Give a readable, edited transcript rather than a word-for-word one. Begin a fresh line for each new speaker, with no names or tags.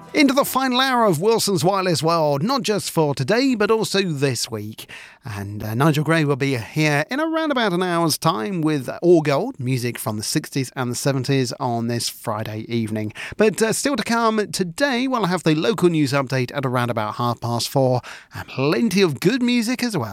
Into the final hour of Wilson's Wireless World, not just for today, but also this week. And Nigel Gray will be here in around about an hour's time with All Gold, music from the 60s and the 70s on this Friday evening. But still to come today, we'll have the local news update at around about 4:30, and plenty of good music as well.